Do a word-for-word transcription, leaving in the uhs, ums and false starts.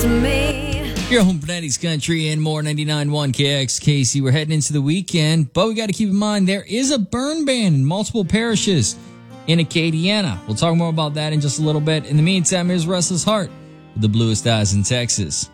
to me. Your home for nineties country and more. Ninety-nine point one K X K C. We're heading into the weekend, but we got to keep in mind there is a burn ban in multiple parishes in Acadiana. We'll talk more about that in just a little bit. In the meantime, here's Restless Heart with the Bluest Eyes in Texas.